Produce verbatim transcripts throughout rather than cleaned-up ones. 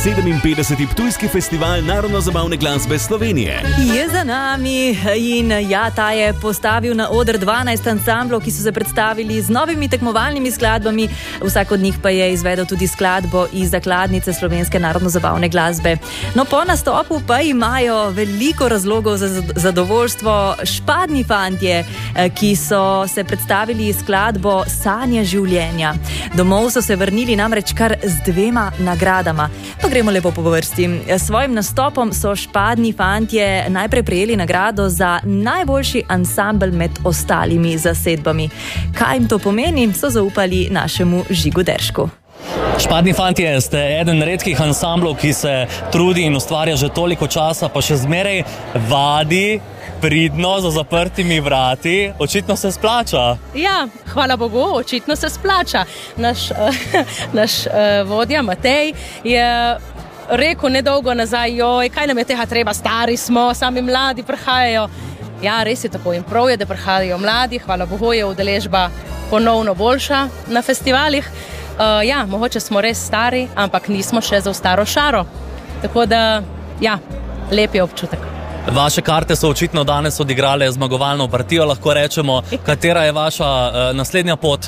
sedeminpetdeseti Ptujski festival narodno-zabavne glasbe Slovenije. Je za nami in ja, ta je postavil na oder dvanajst ansamblov, ki so se predstavili z novimi tekmovalnimi skladbami. Vsak od njih pa je izvedel tudi skladbo iz zakladnice slovenske narodno-zabavne glasbe. No, po nastopu pa imajo veliko razlogov za zadovoljstvo Špadni fantje, ki so se predstavili skladbo Sanje življenja. Domov so se vrnili namreč kar z dvema nagradama. Pa gremo lepo po vrsti. S svojim nastopom so Špadni fantje najprej prejeli nagrado za najboljši ansambel med ostalimi zasedbami. Kaj jim to pomeni, so zaupali našemu Žigu Deršku. Špadni fantje ste eden redkih ansamblov, ki se trudi in ustvarja že toliko časa, pa še zmeraj vadi pridno za zaprtimi vrati. Očitno se splača. Ja, hvala Bogu, očitno se splača. Naš, uh, naš uh, vodja Matej je rekel nedolgo nazaj, joj, kaj nam je tega treba, stari smo, sami mladi prihajajo. Ja, res je tako in prav je, da prihajajo mladi, hvala Bogu je udeležba ponovno boljša na festivalih. Uh, ja, mogoče smo res stari, ampak nismo še za staro šaro. Tako da, ja, lep je občutek. Vaše karte so očitno danes odigrale zmagovalno partijo, lahko rečemo. Katera je vaša uh, naslednja pot?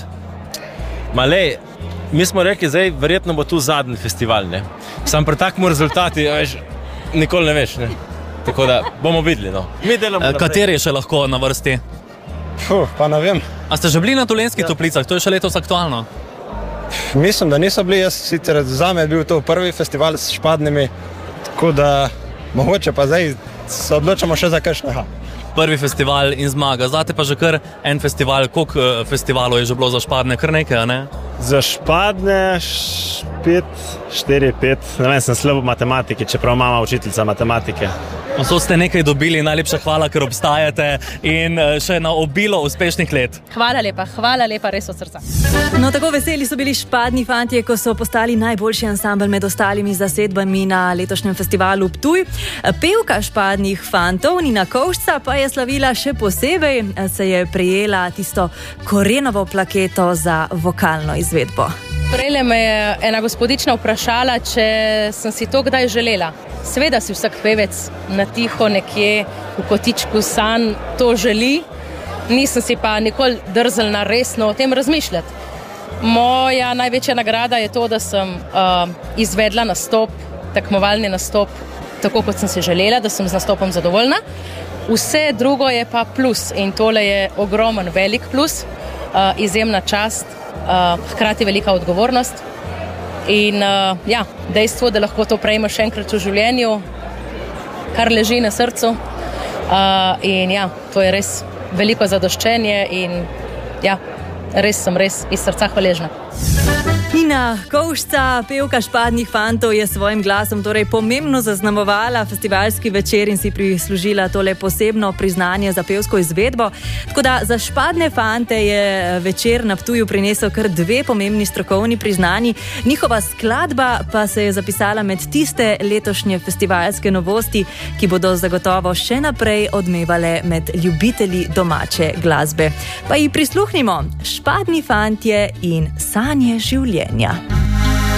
Malej, mi smo rekli, zdaj verjetno bo tu zadnji festival, ne? Sam pri takmu rezultati, veš, nikoli ne veš, ne? Tako da bomo videli, no. Mi delamo naprej. Kateri je še lahko na vrsti? Puh, pa ne vem. A ste že bili na Dolenjskih toplicah? To je še letos aktualno. Mislim, da niso bili, jaz sicer zame je bil to prvi festival s Špadnimi, tako da mogoče pa zdaj se odločamo še za kakšnega. Prvi festival in zmaga, zate pa že kar en festival. Koliko festivalov je že bilo za Špadne? Kar nekaj, a ne? Za Špadne pet, štiri, pet, ne vem, sem slabo v matematiki, čeprav mama učiteljica matematike. So ste nekaj dobili, najlepša hvala, ker obstajate in še na obilo uspešnih let. Hvala lepa, hvala lepa, res od srca. No, tako veseli so bili Špadni fantje, ko so postali najboljši ansambel med ostalimi zasedbami na letošnjem festivalu Ptuj. Pevka Špadnih fantov, Nina Kovšca, pa je slavila še posebej, se je prejela tisto Korenovo plaketo za vokalno izvedbo. Prejle me je ena gospodična vprašala, če sem si to kdaj želela. Seveda si vsak pevec na tiho nekje v kotičku sanj to želi, nisem si pa nikoli drznila resno o tem razmišljati. Moja največja nagrada je to, da sem uh, izvedla nastop, tekmovalni nastop, tako kot sem si želela, da sem z nastopom zadovoljna. Vse drugo je pa plus in tole je ogromen velik plus, uh, izjemna čast, uh, hkrati velika odgovornost. In uh, ja, dejstvo, da lahko to prejmeš še enkrat v življenju, kar leži na srcu. Uh, in ja, to je res veliko zadoščenje in ja, res sem res iz srca hvaležna. Nina Kovšca, pevka Špadnih fantov, je svojim glasom torej pomembno zaznamovala festivalski večer in si prislužila tole posebno priznanje za pevsko izvedbo. Tako da za Špadne fante je večer na Ptuju prinesel kar dve pomembni strokovni priznanji. Njihova skladba pa se je zapisala med tiste letošnje festivalske novosti, ki bodo zagotovo še naprej odmevale med ljubitelji domače glasbe. Pa ji prisluhnimo, Špadni fantje in Sanje življenja.